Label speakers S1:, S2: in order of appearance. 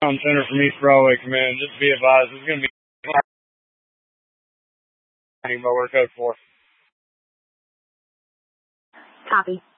S1: Center from East Broadway Command. Just be advised, it's going to be but we're code 4.
S2: Copy.